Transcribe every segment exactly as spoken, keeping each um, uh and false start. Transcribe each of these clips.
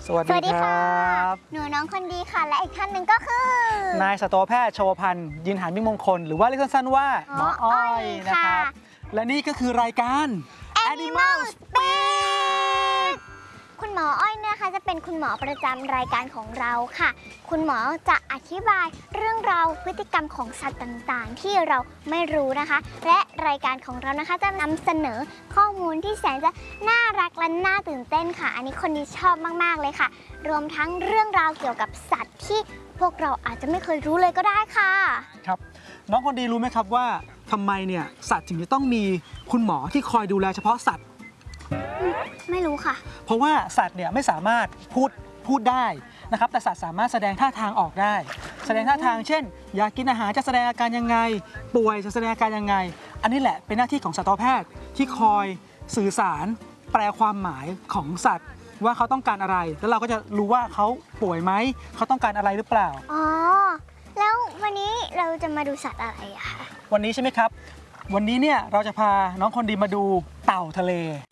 สวัสดีครับหนูน้องคนดีค่ะและอีกท่านหนึ่งก็คือนายสัตวแพทย์โชวพันธ์ยินหานมิ่งมงคลหรือว่าเรียกสั้นๆว่าหมออ้อยนะครับและนี่ก็คือรายการ Animal Speak คุณหมออ้อยนะคะจะเป็นคุณหมอประจำรายการของเราค่ะคุณหมอจะอธิบายเรื่องราวพฤติกรรมของสัตว์ต่างๆที่เราไม่รู้นะคะและรายการของเรานะคะจะนำเสนอข้อมูลที่แสนจะน่ารักและน่าตื่นเต้นค่ะอันนี้คนดีชอบมากๆเลยค่ะรวมทั้งเรื่องราวเกี่ยวกับสัตว์ที่พวกเราอาจจะไม่เคยรู้เลยก็ได้ค่ะครับน้องคนดีรู้ไหมครับว่าทำไมเนี่ยสัตว์ถึงจะต้องมีคุณหมอที่คอยดูแลเฉพาะสัตว์ไม่รู้ค่ะเพราะว่าสัตว์เนี่ยไม่สามารถพูดพูดได้นะครับแต่สัตว์สามารถแสดงท่าทางออกได้แสดงท่าทางเช่นอยากกินอาหารจะแสดงอาการยังไงป่วยจะแสดงอาการยังไงอันนี้แหละเป็นหน้าที่ของสัตวแพทย์ที่คอยสื่อสารแปลความหมายของสัตว์ว่าเขาต้องการอะไรแล้วเราก็จะรู้ว่าเขาป่วยไหมเขาต้องการอะไรหรือเปล่าอ๋อแล้ววันนี้เราจะมาดูสัตว์อะไรอะคะวันนี้ใช่ไหมครับวันนี้เนี่ยเราจะพาน้องคนดีมาดูเต่าทะเล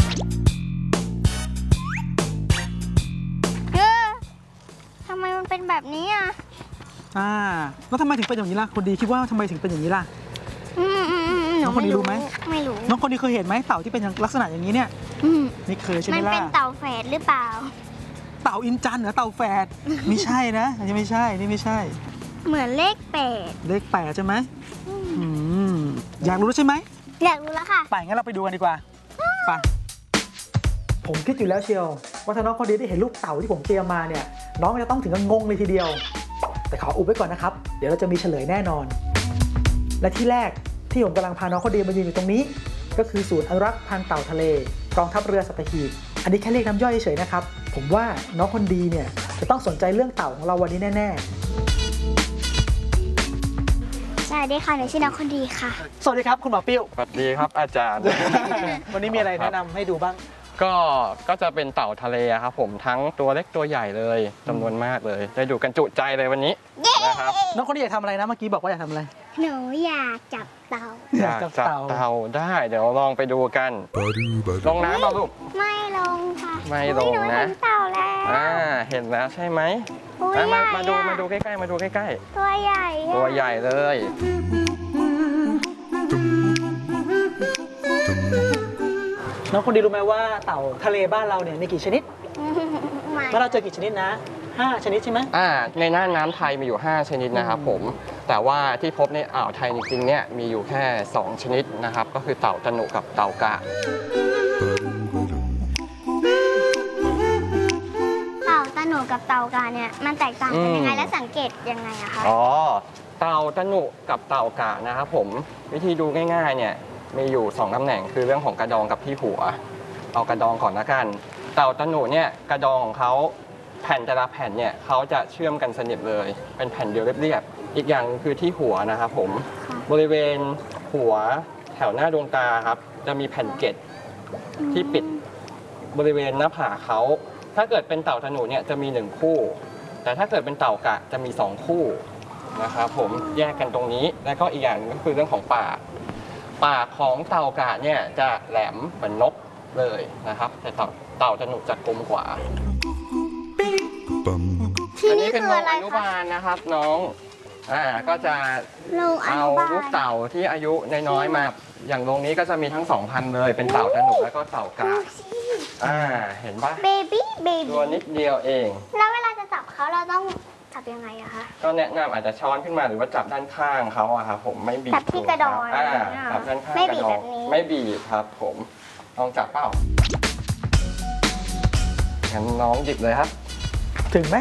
ทำไมมันเป็นแบบนี้อ่ะอ่าแล้วทำไมถึงเป็นอย่างนี้ล่ะคนดีคิดว่าทำไมถึงเป็นอย่างนี้ล่ะน้องคนดีรู้ไหมไม่รู้น้องคนดีเคยเห็นไหมเต่าที่เป็นลักษณะอย่างนี้เนี่ยไม่เคยใช่ไหมล่ะมันเป็นเต่าแฝดหรือเปล่าเต่าอินจันเหรอเต่าแฝดไม่ใช่นะอันนี้ไม่ใช่นี่ไม่ใช่เหมือนเลขแปดเลขแปดใช่ไหมอยากรู้ใช่ไหมอยากรู้แล้วค่ะไปงั้นเราไปดูกันดีกว่าไปผมคิดอยู่แล้วเชียวว่าถ้าน้องคนดีได้เห็นลูกเต่าที่ผมเตรียมมาเนี่ยน้องจะต้องถึงกับงงเลยทีเดียวแต่ขออุบไว้ก่อนนะครับเดี๋ยวเราจะมีเฉลยแน่นอนและที่แรกที่ผมกำลังพาน้องคนดีมายืนอยู่ตรงนี้ก็คือศูนย์อนุรักษ์พันธุ์เต่าทะเลกองทัพเรือสัตหีบอันนี้แค่เรียกน้ำย่อยเฉยๆนะครับผมว่าน้องคนดีเนี่ยจะต้องสนใจเรื่องเต่าของเราวันนี้แน่ๆสวัสดีค่ะหนูชื่อน้องคนดีค่ะสวัสดีครับคุณหมอปิ้วสวัสดีครับอาจารย์วันนี้มีอะไรแนะนำให้ดูบ้างก็ก็จะเป็นเต่าทะเลครับผมทั้งตัวเล็กตัวใหญ่เลยจำนวนมากเลยได้ดูกันจุใจเลยวันนี้นะครับน้องคนนี้อยากทำอะไรนะเมื่อกี้บอกว่าอยากทำอะไรหนูอยากจับเต่าอยากจับเต่าได้เดี๋ยวลองไปดูกันลงน้ำมาลูกไม่ลงค่ะไม่ลงนะเต่าแล้วอ่าเห็นแล้วใช่ไหมมามาดูมาดูใกล้ๆมาดูใกล้ๆตัวใหญ่ตัวใหญ่เลยน้องคนดีรู้ไหมว่าเต่าทะเลบ้านเราเนี่ยมีกี่ชนิดบ้านเราเจอกี่ชนิดนะห้าชนิดใช่ไหมอ่าในน่านน้ำไทยมีอยู่ห้าชนิดนะครับผมแต่ว่าที่พบในอ่าวไทยจริงๆเนี่ยมีอยู่แค่สองชนิดนะครับก็คือเต่าตะหนุกับเต่ากระเต่าตะหนุกับเต่ากระเนี่ยมันแตกต่างกันยังไงและสังเกตยังไงอะคะอ๋อเต่าตะหนุกับเต่ากระนะครับผมวิธีดูง่ายๆเนี่ยมีอยู่สองตำแหน่งคือเรื่องของกระดองกับที่หัวเอากระดองก่อนละกันเต่าตะหนุเนี่ยกระดองของเขาแผ่นแต่ละแผ่นเนี่ยเขาจะเชื่อมกันสนิทเลยเป็นแผ่นเดียวเรียบๆอีกอย่างคือที่หัวนะครับผมบริเวณหัวแถวหน้าดวงตาครับจะมีแผ่นเกล็ดที่ปิดบริเวณหน้าผากเขาถ้าเกิดเป็นเต่าตะหนุเนี่ยจะมีหนึ่งคู่แต่ถ้าเกิดเป็นเต่ากระจะมีสองคู่นะครับผมแยกกันตรงนี้แล้วก็อีกอย่างก็คือเรื่องของปากปากของเต่ากระเนี่ยจะแหลมเหมือนนกเลยนะครับแต่เต่าเต่าตะหนุจะกลมกว่าที่นี่เป็นโรงอนุบาลนะครับน้องอ่าก็จะเอาลูกเต่าที่อายุน้อยๆมาอย่างโรงนี้ก็จะมีทั้งสองพันเลยเป็นเต่าตะหนุแล้วก็เต่ากระอ่าเห็นปะเบบี้เบบี้ตัวนิดเดียวเองแล้วเวลาจะจับเขาเราต้องจับยังไงอะคะก็แนะนำอาจจะช้อนขึ้นมาหรือว่าจับด้านข้างเขาอะครับผมไม่บีบจับที่กระดองอ่าจับด้านข้างกระดองไม่บีบครับผมลองจับเปล่างั้นน้องหยิบเลยครับถึงไหม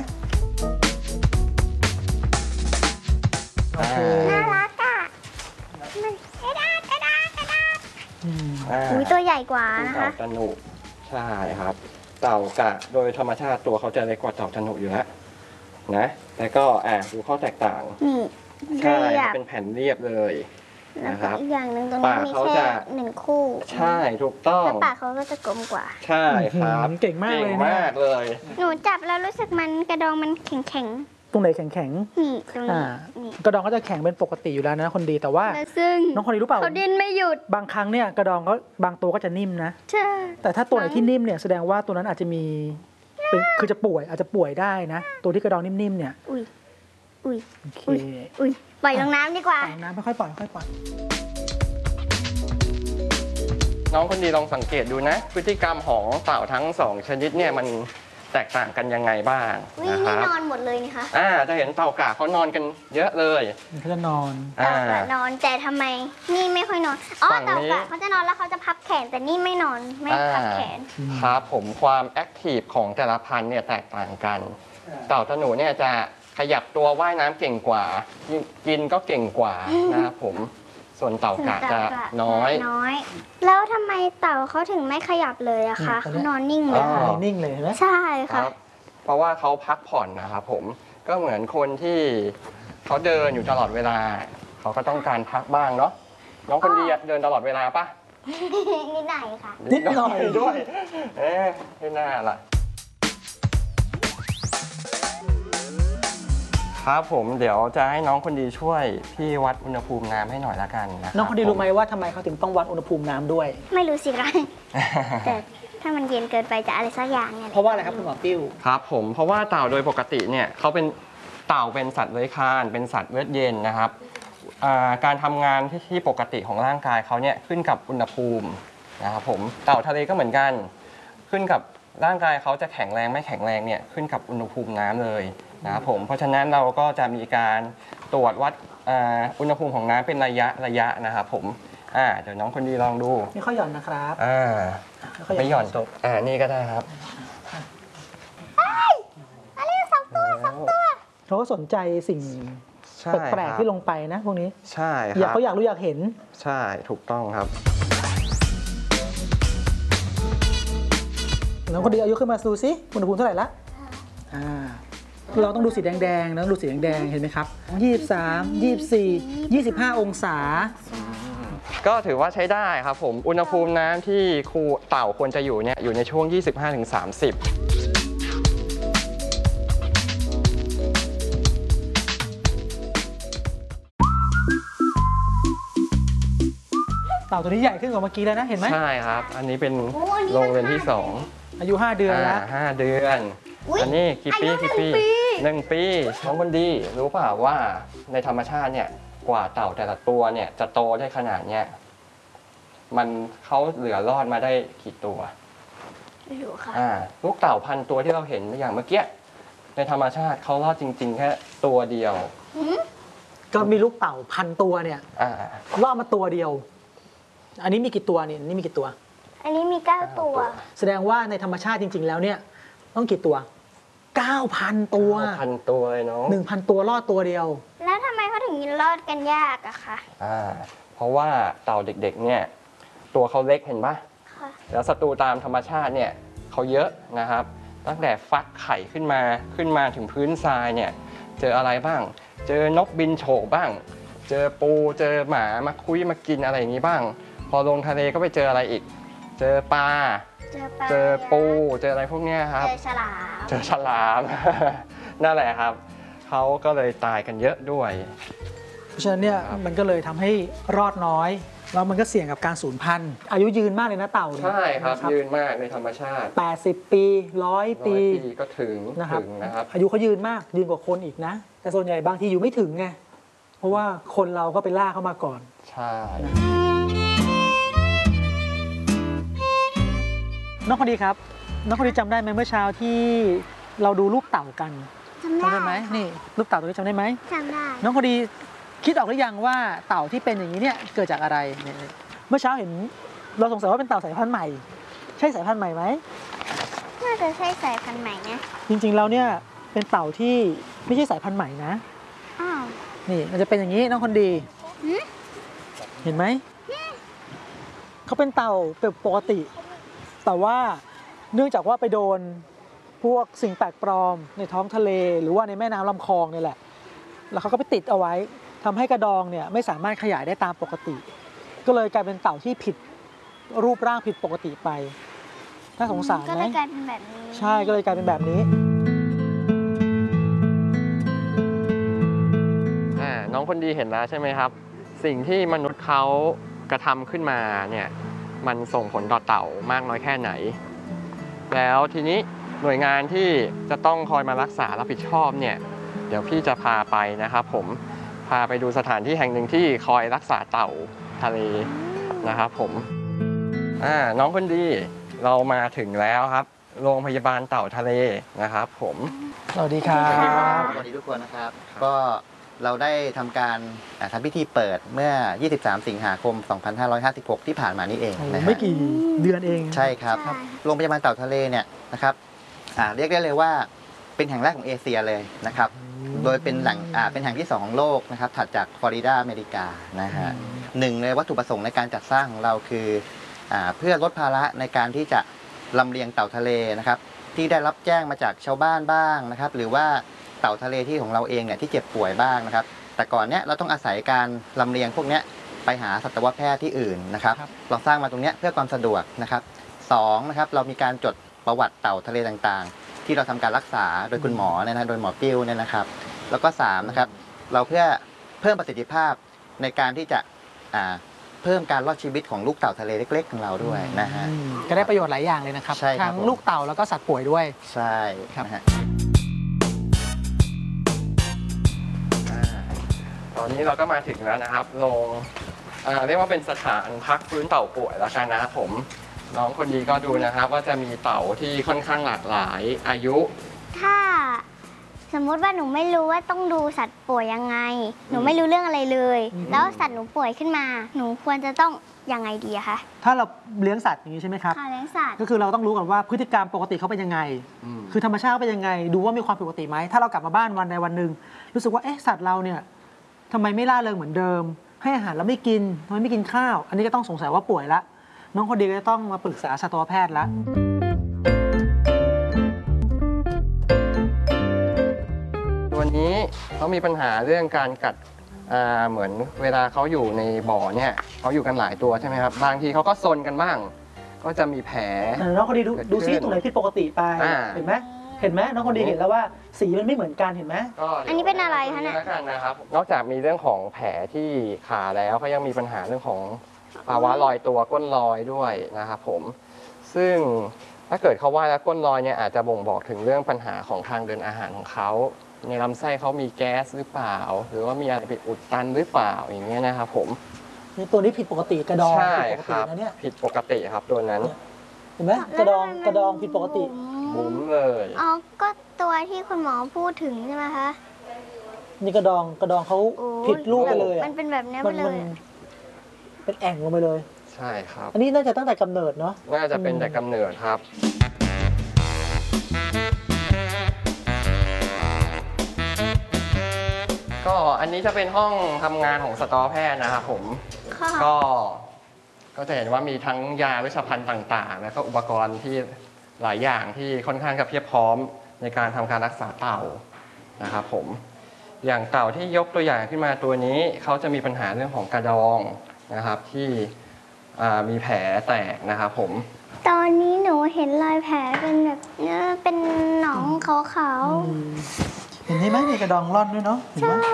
น่ารักอ่ะมันกระดาษกระดาษกระดาษอุ้ยตัวใหญ่กว่านะคะเต่าตะหนุใช่ครับเต่ากระโดยธรรมชาติตัวเขาจะเล็กกว่าเต่าตะหนุอยู่แล้วนะแล้วก็อ่าดูข้อแตกต่างใช่เป็นแผ่นเรียบเลยนะครับอีกอย่างหนึ่งตรงนี้มีแค่หนึ่งคู่ใช่ถูกต้องปากเขาก็จะกลมกว่าใช่ครับเก่งมากเลยเก่งมากเลยหนูจับแล้วรู้สึกมันกระดองมันแข็งแข็งตรงไหนแข็งแข็งนี่ตรงนี้กระดองก็จะแข็งเป็นปกติอยู่แล้วนะคนดีแต่ว่าน้องคนดีรู้เปล่าเขาดิ้นไม่หยุดบางครั้งเนี่ยกระดองก็บางตัวก็จะนิ่มนะใช่แต่ถ้าตัวไหนที่นิ่มเนี่ยแสดงว่าตัวนั้นอาจจะมีเเป็นคือจะป่วยอาจจะป่วยได้นะ ตัวที่กระดองนิ่มๆเนี่ยอุ้ยอุ้ยโอเคอุ้ยอุ้ยปล่อยลงน้ำดีกว่าปล่อยน้ำค่อยๆปล่อยค่อยๆปล่อยน้องคนดีลองสังเกตดูนะ พฤติกรรมของเต่าทั้งสองชนิดเนี่ยมันแตกต่างกันยังไงบ้างอุ้ยนะคนี่รับนอนหมดเลยนี่คะอ่าจะเห็นเต่ากระเขานอนกันเยอะเลยมันก็จะนอนเต่ากระอ่านอนแต่ทำไมนี่ไม่ค่อยนอนอ๋อฝั่งเต่านี้กระเขาจะนอนแล้วเขาจะพับแขนแต่นี่ไม่นอนไม่พับแขนครับผมความแอคทีฟของแต่ละพันธุ์เนี่ยแตกต่างกัน เต่าตะหนูเนี่ยจะขยับตัวว่ายน้ำเก่งกว่า กินก็เก่งกว่านะครับผมส่วนเต่ากระจะน้อยน้อย แล้วทำไมเต่าเขาถึงไม่ขยับเลยอะคะเนี่ยเขานอนนิ่งเลอ๋ยอนิ่งเลยเห็นไหมใช่คค่ะรับเพราะว่าเขาพักผ่อนนะครับผมก็เหมือนคนที่เขาเดินอยู่ตลอดเวลา เขาก็ต้องการพักบ้างเนาะน้องคนดีอะเดินตลอดเวลาปะนิดหน่อยค่ะนิดหน่อยด้วย เอ๊ะไม่น่าล่ะ ครับผมเดี๋ยวจะให้น้องคนดีช่วยพี่วัดอุณหภูมิน้ำให้หน่อยละกันนะน้องคนดีรู้ไหมว่าทำไมเขาถึงต้องวัดอุณหภูมิน้ำด้วยไม่รู้สิคะแต่ถ้ามันเย็นเกินไปจะอะไรสักอย่างเนี่ยเพราะว่าอะไรครับคุณหมอปิ้วครับผมเพราะว่าเต่าโดยปกติเนี่ยเขาเป็นเต่าเป็นสัตว์เลื้อยคลานเป็นสัตว์เลือดเย็นนะครับอ่าการทำงานที่ที่ปกติของร่างกายเขาเนี่ยขึ้นกับอุณหภูมินะครับผมเต่าทะเลก็เหมือนกันขึ้นกับร่างกายเขาจะแข็งแรงไม่แข็งแรงเนี่ยขึ้นกับอุณหภูมิน้ำเลยนะครับผมเพราะฉะนั้นเราก็จะมีการตรวจวัดอ่าอุณหภูมิของน้ำเป็นระยะระยะนะครับผมอ่าเดี๋ยวน้องคนดีลองดูไม่ค่อยหย่อนนะครับอ่าค่อยๆไม่หย่อนตกอ่านี่ก็ได้ครับอะไรสองตัวสองตัวเขาก็สนใจสิ่งใช่แปลกคๆรับที่ลงไปนะพวกนี้ใช่คอยากรับเขาอยากรู้อยากเห็นใช่ถูกต้องครับน้องคนดีอายุขึ้นมาดูซิอุณหภูมิเท่าไหร่ละอ่าเราต้องดูสีแดงๆนะดูสีแดงๆเห็นไหมครับยี่สิบสาม ยี่สิบสี่ ยี่สิบห้าองศาก็ถือว่าใช้ได้ครับผมอุณหภูมิน้ำที่ครูเต่าควรจะอยู่เนี่ยอยู่ในช่วง ยี่สิบห้าถึงสามสิบเต่าตัวนี้ใหญ่ขึ้นกว่าเมื่อกี้แล้วนะเห็นไหมใช่ครับ อันนี้เป็นโอ้อันนี้โรงเรียนที่สองอายุห้าเดือนอ่าแล้วห้าเดือนอุ๊ยอันนี้กี่ปีอายุกี่ปีหนึ่งปีหนึ่งปีน้องคนดีรู้เปล่าว่าในธรรมชาติเนี่ยกว่าเต่าแต่ละตัวเนี่ยจะโตได้ขนาดเนี้ยมันเขาเหลือรอดมาได้กี่ตัวไม่รู้ค่ะอ่าลูกเต่าพันตัวที่เราเห็นอย่างเมื่อกี้ในธรรมชาติเขารอดจริง ๆ แค่ตัวเดียวก็มีลูกเต่าพันตัวเนี่ยอ่าล่อมาตัวเดียว อันนี้มีกี่ตัวนี่อันนี้มีกี่ตัวอันนี้มีเก้าตัวแสดงว่าในธรรมชาติจริง ๆ แล้วเนี่ยต้องกี่ตัว เก้าพัน ตัวพันตัวเลยเนาะหนึ่งพัน ตัวรอดตัวเดียวแล้วทำไมเขาถึงรอดกันยากอะคะอ่าเพราะว่าเต่าเด็กๆเนี่ยตัวเขาเล็กเห็นปะค่ะแล้วศัตรูตามธรรมชาติเนี่ยเขาเยอะนะครับ ตั้งแต่ฟักไข่ขึ้นมาขึ้นมาถึงพื้นทรายเนี่ยเจออะไรบ้าง เจอนกบินโฉบบ้าง เจอปูเจอหมามาคุยมากินอะไรอย่างนี้บ้าง พอลงทะเลก็ไปเจออะไรอีก เจอปลาเจอปลาเจอปูเจออะไรพวกเนี้ยครับเจอฉลามเจอฉลาม นั่นแหละครับเขาก็เลยตายกันเยอะด้วยเพราะฉะนั้นเนี่ยครับมันก็เลยทำให้รอดน้อยแล้วมันก็เสี่ยงกับการสูญพันธุ์อายุยืนมากเลยนะเต่าเนี่ยใช่ครับนะยืนมากในธรรมชาติแปดสิบปีร้อยร้ปีอยปีก็ถึงนะครับถึงนะครับอายุเขายืนมากยืนกว่าคนอีกนะ แต่ส่วนใหญ่บางทีอยู่ไม่ถึงไงเพราะว่าคนเราก็ไปล่าเข้ามาก่อนใช่น้องคนดีครับ น้องคนดีจำได้ไหมเมื่อเช้าที่เราดูรูปเต่ากันจำจำได้ไหมค่ะนี่รูปเต่าตัวนี้จำได้ไหมจำได้น้องคนดีคิดออกหรือยังว่าเต่าที่เป็นอย่างนี้เนี่ยเกิดจากอะไรเนี่ยเมื่อเช้าเห็นเราสงสัยว่าเป็นเต่าสายพันธุ์ใหม่ ใช่สายพันธุ์ใหม่ไหมน่าจะใช่สายพันธุ์ใหม่นะจริงๆแล้วเนี่ยเป็นเต่าที่ไม่ใช่สายพันธุ์ใหม่นะอ้าวนี่มันจะเป็นอย่างนี้น้องคนดีหืมเห็นไหมเขาเป็นเต่าปกติ แต่ว่าเนื่องจากว่าไปโดนพวกสิ่งแปลกปลอมในท้องทะเล หรือว่าในแม่น้ำลำคลองนี่แหละ แล้วเขาก็ไปติดเอาไว้ทำให้กระดองเนี่ยไม่สามารถขยายได้ตามปกติ ก็เลยกลายเป็นเต่าที่ผิดรูปร่างผิดปกติไปน่าสงสารก็ไหมเลยกลายเป็นแบบนี้ใช่ก็เลยกลายเป็นแบบนี้อ่าน้องคนดีเห็นแล้วใช่ไหมครับ สิ่งที่มนุษย์เขากระทำขึ้นมาเนี่ยมันส่งผลต่อเต่ามากน้อยแค่ไหน แล้วทีนี้หน่วยงานที่จะต้องคอยมารักษารับผิดชอบเนี่ยเดี๋ยวพี่จะพาไปนะครับผมพาไปดูสถานที่แห่งหนึ่งที่คอยรักษาเต่าทะเลนะครับผมอ่าน้องคนดีเรามาถึงแล้วครับโรงพยาบาลเต่าทะเลนะครับผมสวัสดีครับสวัสดีทุกคนนะครับก็เราได้ทำการทำพิธีเปิดเมื่อ ยี่สิบสาม สิงหาคม สองพันห้าร้อยห้าสิบหก ที่ผ่านมานี่เองนะฮะไม่กี่เดือนเองใช่ครับโรงพยาบาลเต่าทะเลเนี่ยนะครับเรียกได้เลยว่าเป็นแห่งแรกของเอเชียเลยนะครับโดยเป็นแหล่งเป็นแห่งที่สองของโลกนะครับถัดจากฟลอริดาอเมริกานะฮะหนึ่งในวัตถุประสงค์ในการจัดสร้างของเราคือเพื่อลดภาระในการที่จะลำเลียงเต่าทะเลนะครับที่ได้รับแจ้งมาจากชาวบ้านบ้างนะครับหรือว่าเต่าทะเลที่ของเราเองเนี่ยที่เจ็บป่วยบ้างนะครับแต่ก่อนเนี้ยเราต้องอาศัยการลำเลียงพวกเนี้ยไปหาสัตวแพทย์ที่อื่นนะครับเราสร้างมาตรงเนี้ยเพื่อความสะดวกนะครับสองนะครับเรามีการจดประวัติเต่าทะเลต่างๆที่เราทำการรักษาโดยคุณหมอเนี่ยนะโดยหมอปิ้วเนี่ยนะครับแล้วก็สามนะครับเราเพื่อเพิ่มประสิทธิภาพในการที่จะเพิ่มการรอดชีวิตของลูกเต่าทะเลเล็กๆของเราด้วยนะฮะก็ได้ประโยชน์หลายอย่างเลยนะครับทั้งลูกเต่าแล้วก็สัตว์ป่วยด้วยใช่ครับตอนนี้เราก็มาถึงแล้วนะครับโรงเรียกว่าเป็นสถานพักฟื้นเต่าป่วยแล้วกันนะครับผมน้องคนดีก็ดูนะครับว่าจะมีเต่าที่ค่อนข้างหลากหลายอายุถ้าสมมติว่าหนูไม่รู้ว่าต้องดูสัตว์ป่วยยังไงหนูไม่รู้เรื่องอะไรเลยแล้วสัตว์หนูป่วยขึ้นมาหนูควรจะต้องยังไงดีคะถ้าเราเลี้ยงสัตว์อย่างนี้ใช่ไหมครับค่ะเลี้ยงสัตว์ก็คือเราต้องรู้ก่อนว่าพฤติกรรมปกติเขาเป็นยังไงคือธรรมชาติเป็นยังไงดูว่ามีความผิดปกติไหมถ้าเรากลับมาบ้านวันใดวันหนึ่งรู้สึกว่าเอ๊ะสัตว์เราเนี่ยทำไมไม่ล่าเริงเหมือนเดิมให้อาหารแล้วไม่กินทำไมไม่กินข้าวอันนี้ก็ต้องสงสัยว่าป่วยละน้องคนดีก็จะต้องมาปรึกษาสัตวแพทย์ละตัวนี้เขามีปัญหาเรื่องการกัดเหมือนเวลาเขาอยู่ในบ่อเนี่ยเขาอยู่กันหลายตัวใช่ไหมครับบางทีเขาก็ซนกันบ้างก็จะมีแผลน้องคนดีดูดูซิตรงไหนผิดปกติไปเห็นไหมเห็นไหมน้องคนดีเห็นแล้วว่าสีมันไม่เหมือนกันเห็นไหมอันนี้เป็นอะไรคะเนี่ยนะครับนอกจากมีเรื่องของแผลที่ขาแล้วเขายังมีปัญหาเรื่องของภาวะลอยตัวก้นลอยด้วยนะครับผมซึ่งถ้าเกิดเขาว่าแล้วก้นลอยเนี่ยอาจจะบ่งบอกถึงเรื่องปัญหาของทางเดินอาหารของเขาในลำไส้เขามีแก๊สหรือเปล่าหรือว่ามีอะไรผิดอุดตันหรือเปล่าอย่างเงี้ยนะครับผมนี่ตัวนี้ผิดปกติกระดองใช่ครับผิดปกติครับตัวนั้นเห็นไหมกระดองกระดองผิดปกติบุ๋มเลยอ๋อก็ตัวที่คุณหมอพูดถึงใช่ไหมคะนี่กระดองกระดองเขาผิดรูปไปเลยมันเป็นแบบนี้ไปเลยเป็นแอ่งลงไปเลยใช่ครับอันนี้น่าจะตั้งแต่กำเนิดเนาะน่าจะเป็นแต่กำเนิดครับก็อันนี้จะเป็นห้องทำงานของสัตวแพทย์นะครับผมก็ก็จะเห็นว่ามีทั้งยาเวชภัณฑ์ต่างๆแล้วก็อุปกรณ์ที่หลายอย่างที่ค่อนข้างจะเพียบพร้อมในการทำการรักษาเต่านะครับผมอย่างเต่าที่ยกตัวอย่างขึ้นมาตัวนี้เขาจะมีปัญหาเรื่องของกระดองนะครับที่มีแผลแตกนะครับผมตอนนี้หนูเห็นรอยแผลเป็นแบบเนื้อเป็นหนองขาวๆเห็นไหมมีกระดองร่อนด้วยเนาะใช่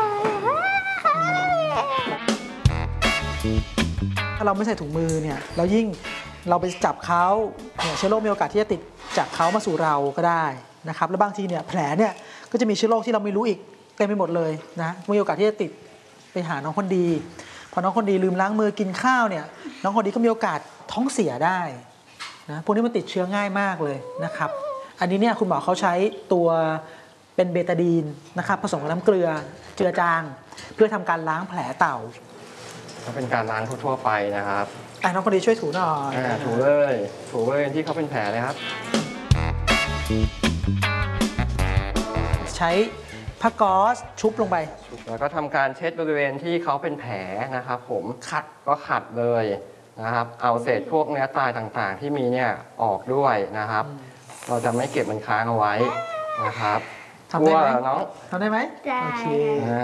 ถ้าเราไม่ใส่ถุงมือเนี่ยเรายิ่งเราไปจับเขาเนี่ยเชื้อโรคมีโอกาสที่จะติดจากเขามาสู่เราก็ได้นะครับแล้วบางทีเนี่ยแผลเนี่ยก็จะมีเชื้อโรคที่เราไม่รู้อีกเต็มไปหมดเลยนะมีโอกาสที่จะติดไปหาน้องคนดีพอน้องคนดีลืมล้างมือกินข้าวเนี่ยน้องคนดีก็มีโอกาสท้องเสียได้นะพวกนี้มันติดเชื้อง่ายมากเลยนะครับอันนี้เนี่ยคุณหมอเขาใช้ตัวเป็นเบตาดีนนะครับผสมกับน้ำเกลือเจือจางเพื่อทำการล้างแผลเต่าก็เป็นการล้างทั่วๆไปนะครับอ่ะน้องคนดีช่วยถูหน่อยถูเลยถูเลยที่เขาเป็นแผลเลยครับใช้ผ้าก๊อซชุบลงไปแล้วก็ทำการเช็ดบริเวณที่เขาเป็นแผลนะครับผมขัดก็ขัดเลยนะครับเอาเศษพวกเนื้อตายต่างๆที่มีเนี่ยออกด้วยนะครับเราจะไม่เก็บมันค้างเอาไว้นะครับทำได้ไหมน้องทำได้ไหมได้โอเค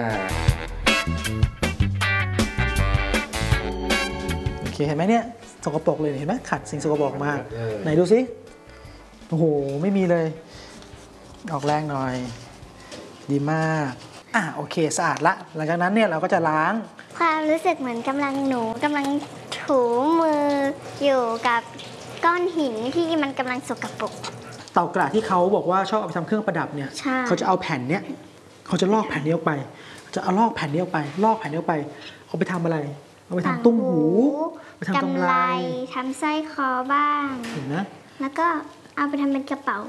โอเคเห็นไหมเนี่ยสกปรกเลยเห็นไหมขัดสิ่งสกปรกมากไหนดูสิโอ้โหไม่มีเลยออกแรงหน่อยดีมากอ่ะโอเคสะอาดละหลังจากนั้นเนี่ยเราก็จะล้างความรู้สึกเหมือนกำลังหนูกำลังถูมืออยู่กับก้อนหินที่มันกำลังสกปรกเต่ากระที่เขาบอกว่าชอบเอาไปทำเครื่องประดับเนี่ยใช่เขาจะเอาแผ่นเนี้ยเขาจะลอกแผ่นนี้ออกไป จะเอาลอกแผ่นนี้ออกไป ลอกแผ่นนี้ออกไป เอาไปทำอะไร เอาไปทำตุ้มหู ไปทำกำไรทำสร้อยคอบ้างเห็นไหมแล้วก็เอาไปทำเป็นกระเป๋า